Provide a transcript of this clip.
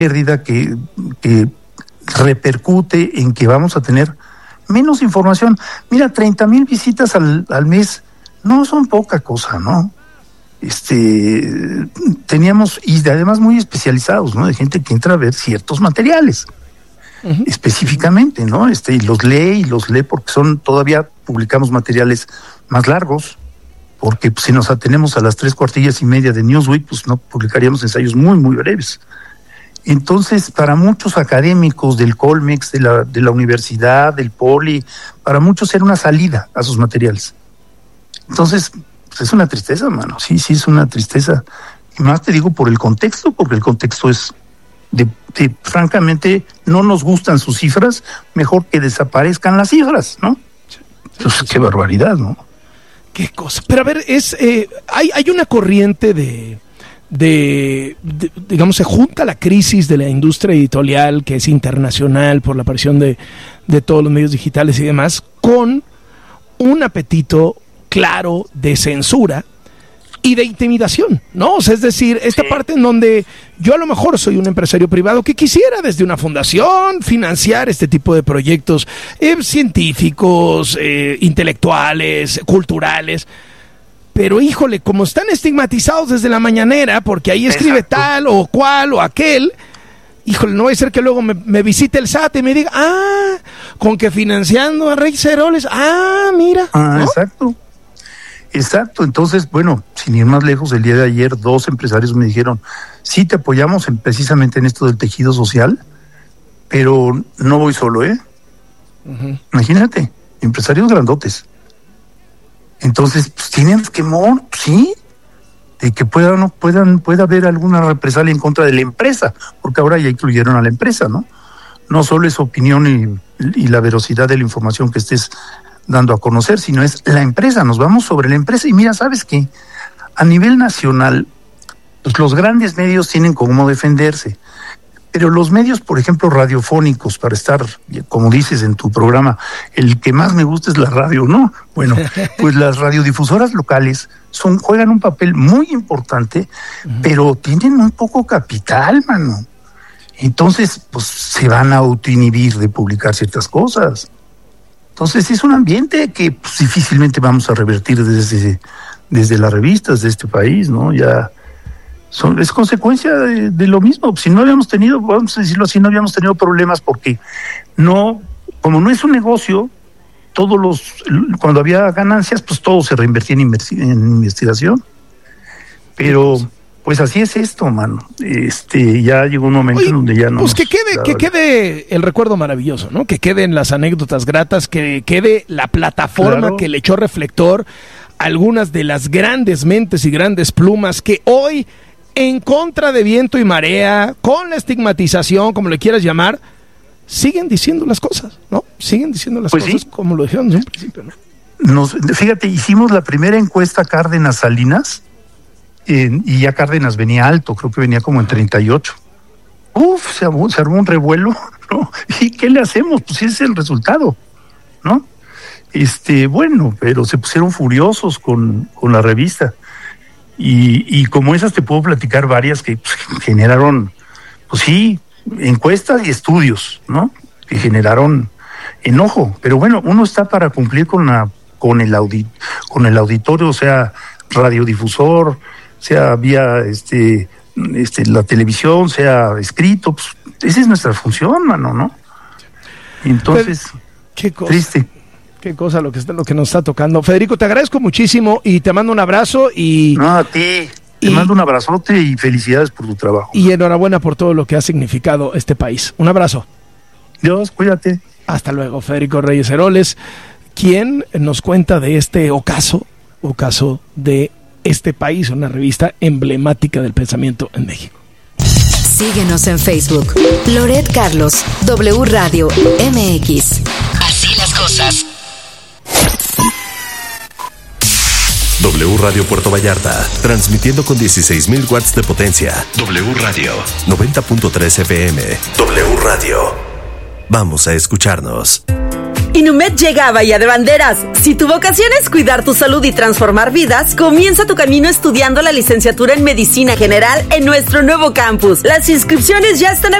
pérdida que repercute en que vamos a tener menos información. Mira, 30,000 visitas al mes no son poca cosa, ¿no? Teníamos, y además muy especializados, ¿no? De gente que entra a ver ciertos materiales, específicamente, ¿no? Y los lee porque todavía publicamos materiales más largos, porque pues, si nos atenemos a las 3 cuartillas y media de Newsweek, pues no publicaríamos ensayos muy, muy breves. Entonces, para muchos académicos del Colmex, de la universidad, del Poli, para muchos era una salida a sus materiales. Entonces, pues es una tristeza, mano. Sí, es una tristeza. Y más te digo por el contexto, porque el contexto es francamente, no nos gustan sus cifras, mejor que desaparezcan las cifras, ¿no? Entonces, qué barbaridad, ¿no? Qué cosa. Pero a ver, hay una corriente digamos, se junta la crisis de la industria editorial, que es internacional por la aparición de todos los medios digitales y demás, con un apetito claro de censura y de intimidación, ¿no? O sea, es decir, esta parte en donde yo a lo mejor soy un empresario privado que quisiera desde una fundación financiar este tipo de proyectos científicos, intelectuales, culturales, pero híjole, como están estigmatizados desde la mañanera, porque ahí escribe tal o cual o aquel, híjole, no va a ser que luego me visite el SAT y me diga, con que financiando a Rey Ceroles, mira. ¿No? Exacto, entonces, bueno, sin ir más lejos, el día de ayer 2 empresarios me dijeron, sí te apoyamos precisamente en esto del tejido social, pero no voy solo, Imagínate, empresarios grandotes. Entonces, pues tienen temor, sí, de que pueda haber alguna represalia en contra de la empresa, porque ahora ya incluyeron a la empresa, ¿no? No solo es opinión y la veracidad de la información que estés dando a conocer, sino es la empresa, nos vamos sobre la empresa. Y mira, ¿sabes qué? A nivel nacional, pues los grandes medios tienen cómo defenderse, pero los medios, por ejemplo, radiofónicos, para estar, como dices en tu programa, el que más me gusta es la radio, ¿no? Bueno, pues las radiodifusoras locales juegan un papel muy importante, pero tienen muy poco capital, mano. Entonces, pues se van a autoinhibir de publicar ciertas cosas. Entonces es un ambiente que pues, difícilmente vamos a revertir desde las revistas de este país, ¿no? Ya es consecuencia de lo mismo. Si no habíamos tenido, vamos a decirlo así, no habíamos tenido problemas porque como no es un negocio, cuando había ganancias, pues todo se reinvertía en investigación. Pero pues así es esto, mano. Ya llegó un momento en donde ya no. Pues que quede el recuerdo maravilloso, ¿no? Que queden las anécdotas gratas, que quede la plataforma que le echó reflector a algunas de las grandes mentes y grandes plumas que hoy, en contra de viento y marea, con la estigmatización, como le quieras llamar, siguen diciendo las cosas, ¿no? Siguen diciendo las cosas como lo dijeron desde un principio, ¿no? Fíjate, hicimos la primera encuesta Cárdenas-Salinas, y ya Cárdenas venía alto, creo que venía como en 38. Se armó un revuelo, ¿no? ¿Y qué le hacemos? Pues ese es el resultado, ¿no? Bueno, pero se pusieron furiosos con la revista. Y como esas te puedo platicar varias que pues, generaron, pues sí, encuestas y estudios, ¿no? Que generaron enojo. Pero bueno, uno está para cumplir con el auditorio, o sea, radiodifusor, sea vía la televisión, sea escrito, pues esa es nuestra función, mano, ¿no? Entonces, qué cosa, triste. Qué cosa lo que nos está tocando. Federico, te agradezco muchísimo y te mando un abrazo y... No, a ti. Te mando un abrazote y felicidades por tu trabajo. Y enhorabuena por todo lo que ha significado este país. Un abrazo. Dios, cuídate. Hasta luego, Federico Reyes Ceroles, quien nos cuenta de este ocaso de Este País, una revista emblemática del pensamiento en México. Síguenos en Facebook. Loret Carlos, W Radio MX. Así las cosas. W Radio Puerto Vallarta, transmitiendo con 16,000 watts de potencia. W Radio 90.3 FM. W Radio. Vamos a escucharnos. Inumet llega a Bahía de Banderas. Si tu vocación es cuidar tu salud y transformar vidas, comienza tu camino estudiando la licenciatura en Medicina General en nuestro nuevo campus. Las inscripciones ya están